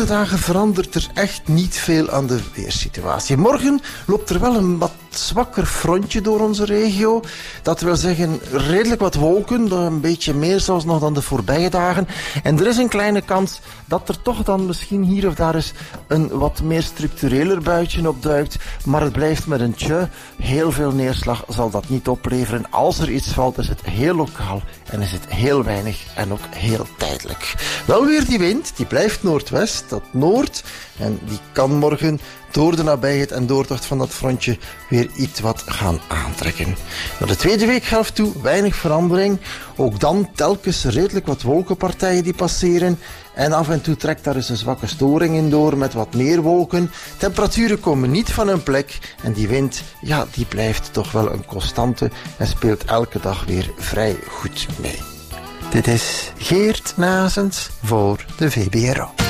komende dagen verandert er echt niet veel aan de weersituatie. Morgen loopt er wel een wat zwakker frontje door onze regio. Dat wil zeggen redelijk wat wolken, een beetje meer zelfs nog dan de voorbije dagen. En er is een kleine kans dat er toch dan misschien hier of daar eens een wat meer structureler buitje opduikt. Maar het blijft met een tje. Heel veel neerslag zal dat niet opleveren. Als er iets valt, is het heel lokaal en is het heel weinig en ook heel tijdelijk. Wel weer die wind, die blijft noordwest, dat noord. En die kan morgen door de nabijheid en doortocht van dat frontje weer iets wat gaan aantrekken. Naar de tweede weekhelft toe weinig verandering. Ook dan telkens redelijk wat wolkenpartijen die passeren. En af en toe trekt daar eens een zwakke storing in door met wat meer wolken. Temperaturen komen niet van hun plek. En die wind, ja, die blijft toch wel een constante en speelt elke dag weer vrij goed mee. Dit is Geert Nazens voor de VBRO.